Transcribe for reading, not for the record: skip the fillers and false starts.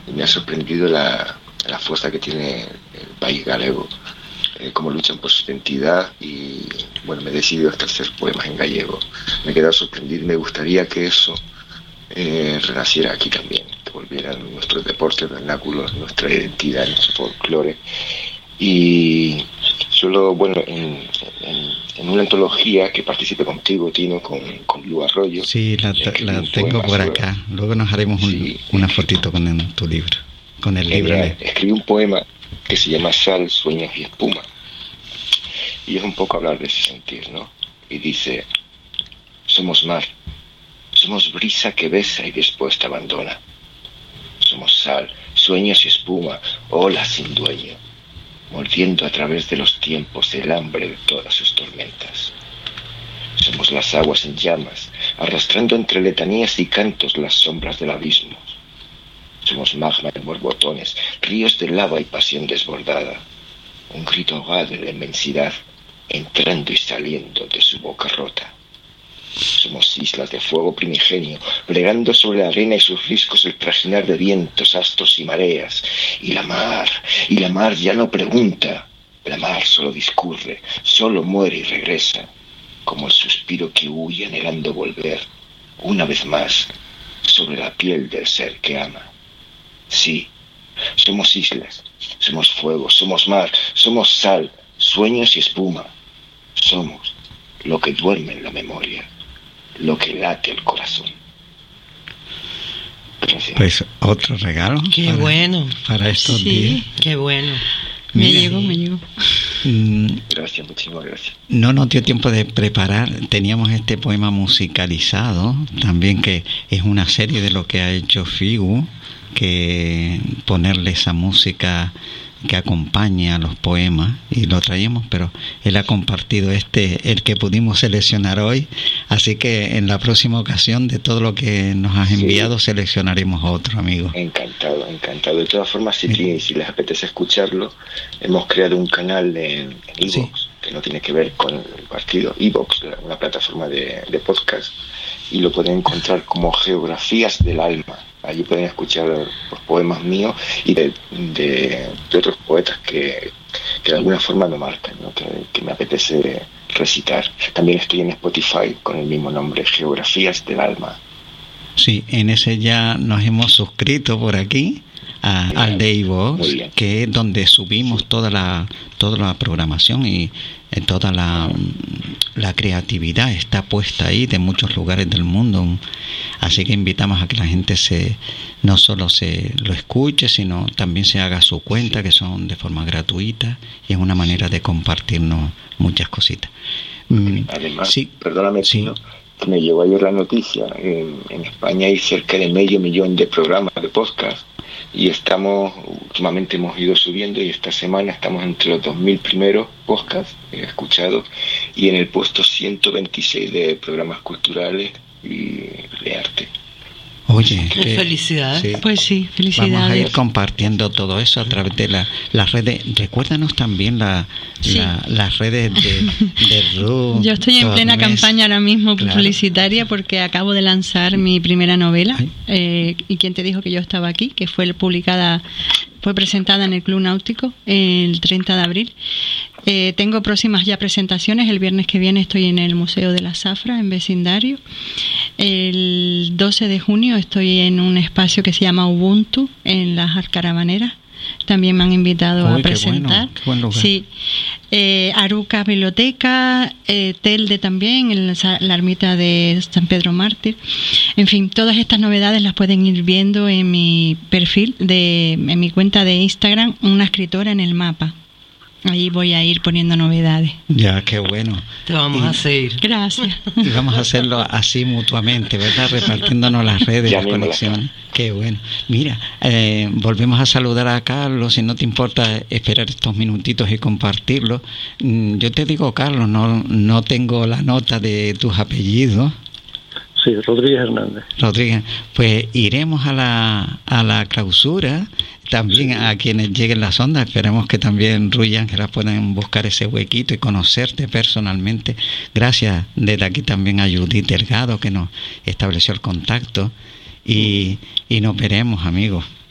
y me ha sorprendido la fuerza que tiene el país galego, cómo luchan por su identidad, y bueno, me he decidido hasta hacer poemas en gallego. Me he quedado sorprendido y me gustaría que eso renaciera aquí también, que volvieran nuestros deportes vernáculos, nuestra identidad, nuestro folclore. Y solo, bueno, en una antología que participe contigo, Tino, con Lu Arroyo. Sí, la tengo por acá. Luego nos haremos una fotito con tu libro, con el libro. Escribí un poema que se llama Sal, Sueños y Espuma. Y es un poco hablar de ese sentir, ¿no? Y dice: somos mar, somos brisa que besa y después te abandona. Somos sal, sueños y espuma, olas sin dueño, mordiendo a través de los tiempos el hambre de todas sus tormentas. Somos las aguas en llamas, arrastrando entre letanías y cantos las sombras del abismo. Somos magma de borbotones, ríos de lava y pasión desbordada, un grito ahogado de la inmensidad, entrando y saliendo de su boca rota. Somos islas de fuego primigenio, bregando sobre la arena y sus riscos el trajinar de vientos, astros y mareas. Y la mar ya no pregunta, la mar solo discurre, solo muere y regresa, como el suspiro que huye anhelando volver, una vez más, sobre la piel del ser que ama. Sí, somos islas, somos fuego, somos mar, somos sal, sueños y espuma. Somos lo que duerme en la memoria, lo que late el corazón. Gracias. Pues otro regalo. Qué bueno. Para estos días. Qué bueno. Mira, me llegó. Gracias, muchísimas gracias. No nos dio tiempo de preparar. Teníamos este poema musicalizado, también, que es una serie de lo que ha hecho Figu, que ponerle esa música que acompaña a los poemas, y lo traíamos, pero él ha compartido el que pudimos seleccionar hoy, así que en la próxima ocasión, de todo lo que nos has enviado, seleccionaremos otro, amigo. Encantado. De todas formas, si les apetece escucharlo, hemos creado un canal en iVoox, que no tiene que ver con el partido, iVoox, una plataforma de podcast, y lo pueden encontrar como Geografías del Alma. Allí pueden escuchar los poemas míos y de otros poetas que de alguna forma me marcan, ¿no? que me apetece recitar. También estoy en Spotify con el mismo nombre, Geografías del Alma. Sí, en ese ya nos hemos suscrito por aquí, al de iVoox, que es donde subimos toda la programación, y toda la creatividad está puesta ahí, de muchos lugares del mundo. Así que invitamos a que la gente no solo se lo escuche, sino también se haga su cuenta, que son de forma gratuita, y es una manera de compartirnos muchas cositas. Además, perdóname, ¿no? Me llegó ayer la noticia, en España hay cerca de 500,000 de programas de podcast, y últimamente hemos ido subiendo, y esta semana estamos entre los 2.000 primeros podcasts escuchados, y en el puesto 126 de programas culturales y de arte. Oye, felicidades. Sí. Pues sí, felicidades. Vamos a ir compartiendo todo eso a través de las redes. Recuérdanos también las redes de Ruth. Yo estoy en plena campaña ahora mismo publicitaria, porque acabo de lanzar mi primera novela. ¿Y quién te dijo que yo estaba aquí? Que fue presentada en el Club Náutico el 30 de abril. Tengo próximas ya presentaciones. El viernes que viene estoy en el Museo de la Zafra, en Vecindario. El 12 de junio estoy en un espacio que se llama Ubuntu, en las Caravaneras. También me han invitado a presentar. Qué buen lugar. Sí. Aruca Biblioteca, Telde también, en la ermita de San Pedro Mártir. En fin, todas estas novedades las pueden ir viendo en mi perfil, en mi cuenta de Instagram, Una Escritora en el Mapa. Allí voy a ir poniendo novedades. Ya, qué bueno. Te vamos a seguir. Gracias. Y vamos a hacerlo así mutuamente, ¿verdad? Repartiéndonos las redes, las conexiones. Qué bueno. Mira, volvemos a saludar a Carlos. Si no te importa esperar estos minutitos y compartirlo. Yo te digo, Carlos, no tengo la nota de tus apellidos. Sí, Rodríguez Hernández. Rodríguez, pues iremos a la clausura. También a quienes lleguen las ondas, esperemos que también Ruy y Ángela puedan buscar ese huequito y conocerte personalmente. Gracias desde aquí también a Judith Delgado, que nos estableció el contacto, y nos veremos, amigos.